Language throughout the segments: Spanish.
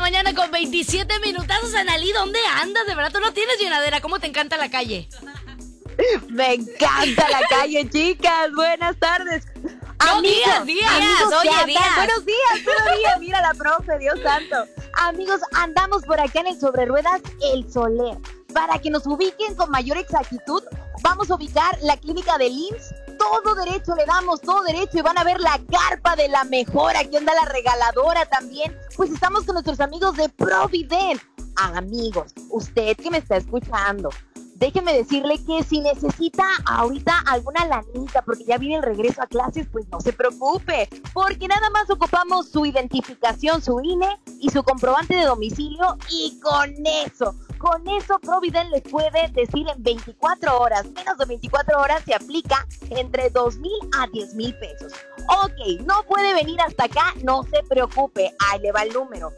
mañana con 27 minutazos. Analí, ¿dónde andas? De verdad, tú no tienes llenadera. ¿Cómo te encanta la calle? Me encanta la calle, chicas. Buenas tardes. Días. Oye, días. Buenos días. Mira la profe, Dios santo. Amigos, andamos por acá en el Sobre Ruedas El Soler. Para que nos ubiquen con mayor exactitud, vamos a ubicar la clínica del IMSS. Todo derecho le damos, todo derecho. Y van a ver la carpa de la mejora. Aquí anda la regaladora también. Pues estamos con nuestros amigos de Provident. Amigos, usted que me está escuchando, déjeme decirle que si necesita ahorita alguna lanita porque ya viene el regreso a clases, pues no se preocupe, porque nada más ocupamos su identificación, su INE y su comprobante de domicilio, y con eso Provident les puede decir en 24 horas, menos de 24 horas se aplica entre 2,000 a 10,000 pesos. Ok, no puede venir hasta acá, no se preocupe, ahí le va el número.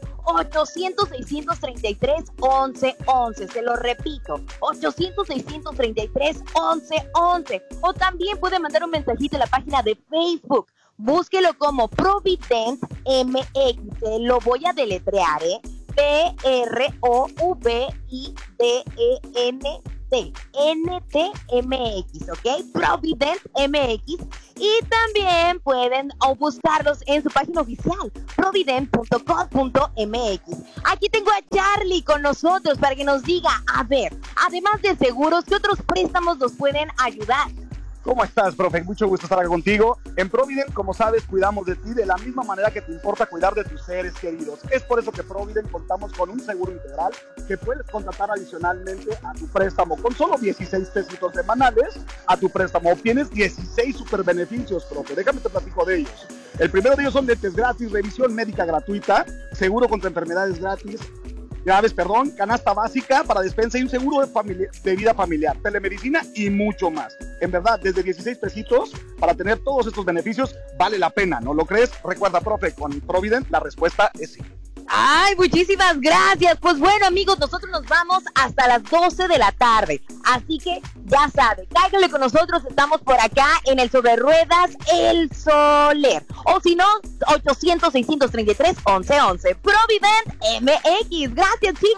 800-633-1111, se lo repito, 800-633-1111. O también puede mandar un mensajito en la página de Facebook. Búsquelo como Provident MX, lo voy a deletrear, Provident-NTMX, ¿ok? Provident MX. Y también pueden buscarlos en su página oficial, provident.com.mx. Aquí tengo a Charlie con nosotros para que nos diga, a ver, además de seguros, ¿qué otros préstamos nos pueden ayudar? ¿Cómo estás, profe? Mucho gusto estar acá contigo. En Provident, como sabes, cuidamos de ti de la misma manera que te importa cuidar de tus seres queridos. Es por eso que Provident contamos con un seguro integral que puedes contratar adicionalmente a tu préstamo. Con solo 16 pesitos semanales a tu préstamo obtienes 16 super beneficios, profe. Déjame te platico de ellos. El primero de ellos son lentes gratis, revisión médica gratuita, seguro contra enfermedades graves, canasta básica para despensa y un seguro de vida familiar, telemedicina y mucho más. En verdad, desde 16 pesitos para tener todos estos beneficios vale la pena, ¿no lo crees? Recuerda, profe, con Provident la respuesta es sí. Ay, muchísimas gracias. Pues bueno, amigos, nosotros nos vamos hasta las 12 de la tarde. Así que ya sabe, cáiganle con nosotros. Estamos por acá en el Sobre Ruedas El Soler. O si no, 800-633-1111. Provident MX. Gracias, chicos.